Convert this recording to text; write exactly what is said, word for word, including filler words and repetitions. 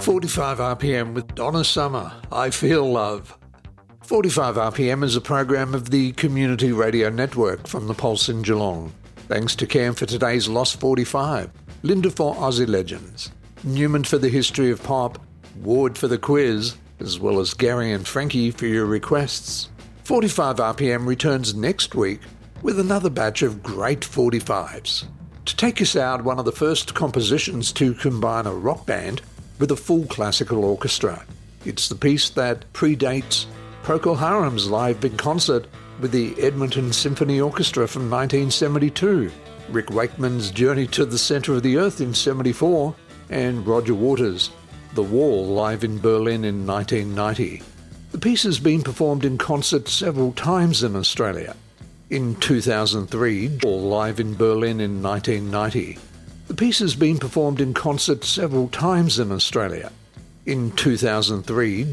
forty-five R P M with Donna Summer, I Feel Love. forty-five R P M is a program of the Community Radio Network from the Pulse in Geelong. Thanks to Cam for today's Lost forty-five, Linda for Aussie Legends, Newman for the History of Pop, Ward for the quiz, as well as Gary and Frankie for your requests. forty-five R P M returns next week with another batch of great forty-fives. To take us out, one of the first compositions to combine a rock band with a full classical orchestra. It's the piece that predates Procol Harum's live in concert with the Edmonton Symphony Orchestra from nineteen seventy-two, Rick Wakeman's Journey to the Centre of the Earth in seventy-four, and Roger Waters' The Wall live in Berlin in nineteen ninety. The piece has been performed in concert several times in Australia. In two thousand three, Wall live in Berlin in nineteen ninety. The piece has been performed in concert several times in Australia. In two thousand three,